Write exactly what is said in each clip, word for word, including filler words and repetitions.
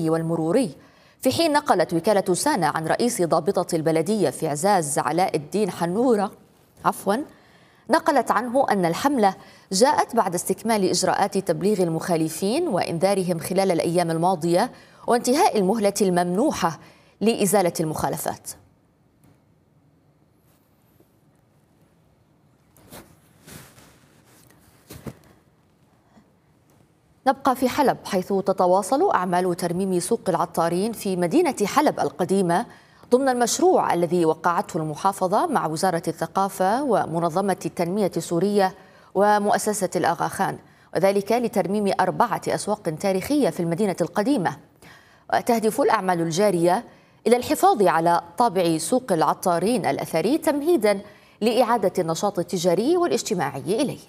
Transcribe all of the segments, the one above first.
البري والمروري. في حين نقلت وكالة سانا عن رئيس ضابطة البلدية في عزاز علاء الدين حنورة عفوا نقلت عنه أن الحملة جاءت بعد استكمال إجراءات تبليغ المخالفين وإنذارهم خلال الأيام الماضية وانتهاء المهلة الممنوحة لإزالة المخالفات. نبقى في حلب، حيث تتواصل أعمال ترميم سوق العطارين في مدينة حلب القديمة ضمن المشروع الذي وقعته المحافظة مع وزارة الثقافة ومنظمة التنمية السورية ومؤسسة الآغا خان، وذلك لترميم أربعة أسواق تاريخية في المدينة القديمة. وتهدف الأعمال الجارية إلى الحفاظ على طابع سوق العطارين الأثري تمهيدا لإعادة النشاط التجاري والاجتماعي إليه.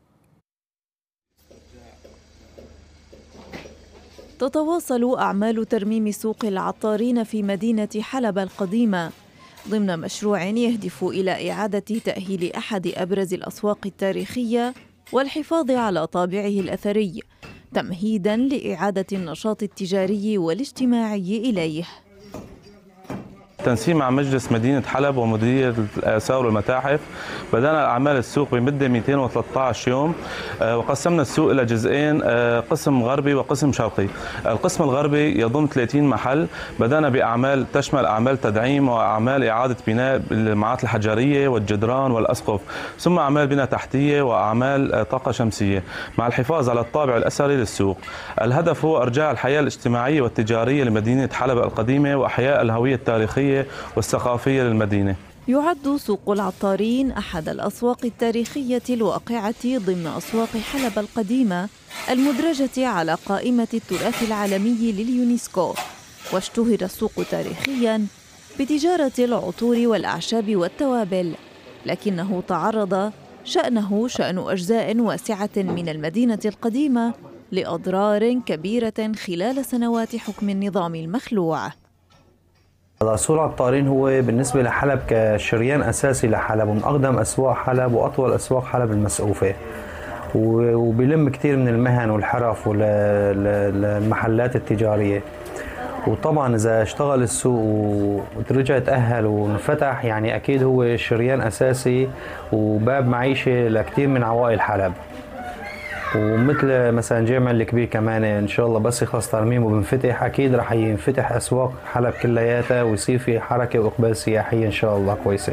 تتواصل أعمال ترميم سوق العطارين في مدينة حلب القديمة ضمن مشروع يهدف إلى إعادة تأهيل أحد أبرز الأسواق التاريخية والحفاظ على طابعه الأثري تمهيداً لإعادة النشاط التجاري والاجتماعي إليه. تنسيق مع مجلس مدينة حلب ومديرية الآثار والمتاحف بدأنا أعمال السوق بمدة مئتين وثلاثة عشر يوم، وقسمنا السوق إلى جزئين، قسم غربي وقسم شرقي. القسم الغربي يضم ثلاثين محل. بدأنا بأعمال تشمل أعمال تدعيم وأعمال إعادة بناء المعات الحجرية والجدران والأسقف، ثم أعمال بناء تحتية وأعمال طاقة شمسية مع الحفاظ على الطابع الأثري للسوق. الهدف هو إرجاع الحياة الاجتماعية والتجارية لمدينة حلب القديمة وإحياء الهوية التاريخية والثقافية للمدينة. يعد سوق العطارين أحد الأسواق التاريخية الواقعة ضمن أسواق حلب القديمة المدرجة على قائمة التراث العالمي لليونسكو، واشتهر السوق تاريخياً بتجارة العطور والأعشاب والتوابل، لكنه تعرض شأنه شأن أجزاء واسعة من المدينة القديمة لأضرار كبيرة خلال سنوات حكم النظام المخلوع. سوق العطارين هو بالنسبة لحلب كشريان أساسي لحلب، ومن أقدم أسواق حلب وأطول أسواق حلب المسقوفة، وبيلم كثير من المهن والحرف والمحلات التجارية. وطبعا إذا اشتغل السوق ورجع تأهل وانفتح، يعني أكيد هو شريان أساسي وباب معيشة لكثير من عوائل حلب. ومثل مثلا جامع الكبير كمان ان شاء الله بس يخلص ترميمه وبنفتح، اكيد رح ينفتح اسواق حلب كلياتها ويصير في حركه واقبال سياحي ان شاء الله كويسه.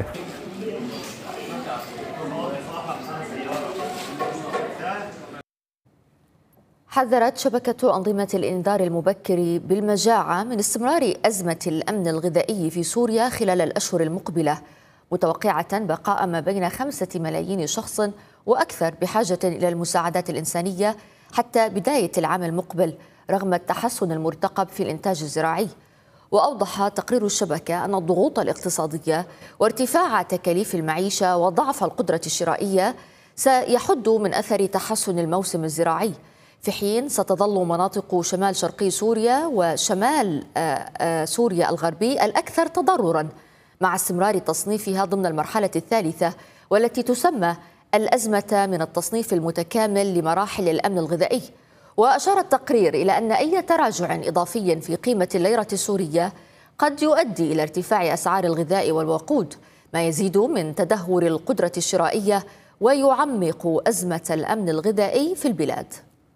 حذرت شبكة أنظمة الإنذار المبكر بالمجاعة من استمرار أزمة الأمن الغذائي في سوريا خلال الأشهر المقبلة، متوقعة بقاء ما بين خمسة ملايين شخص وأكثر بحاجة إلى المساعدات الإنسانية حتى بداية العام المقبل رغم التحسن المرتقب في الإنتاج الزراعي. وأوضح تقرير الشبكة أن الضغوط الاقتصادية وارتفاع تكاليف المعيشة وضعف القدرة الشرائية سيحد من أثر تحسن الموسم الزراعي، في حين ستظل مناطق شمال شرقي سوريا وشمال سوريا الغربي الأكثر تضرراً مع استمرار تصنيفها ضمن المرحلة الثالثة والتي تسمى الأزمة من التصنيف المتكامل لمراحل الأمن الغذائي. وأشار التقرير إلى أن أي تراجع إضافي في قيمة الليرة السورية قد يؤدي إلى ارتفاع أسعار الغذاء والوقود، ما يزيد من تدهور القدرة الشرائية ويعمق أزمة الأمن الغذائي في البلاد.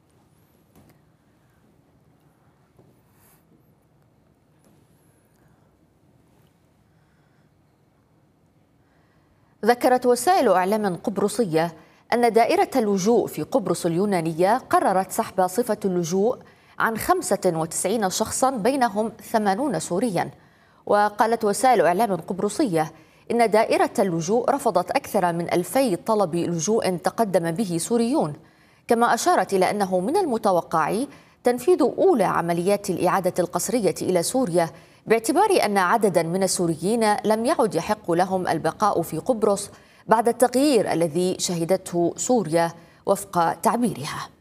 ذكرت وسائل إعلام قبرصية أن دائرة اللجوء في قبرص اليونانية قررت سحب صفة اللجوء عن خمسة وتسعين شخصا بينهم ثمانون سوريا. وقالت وسائل إعلام قبرصية إن دائرة اللجوء رفضت أكثر من ألفي طلب لجوء تقدم به سوريون، كما أشارت إلى أنه من المتوقع تنفيذ أولى عمليات الإعادة القسرية إلى سوريا باعتبار أن عددا من السوريين لم يعد يحق لهم البقاء في قبرص بعد التغيير الذي شهدته سوريا وفق تعبيرها.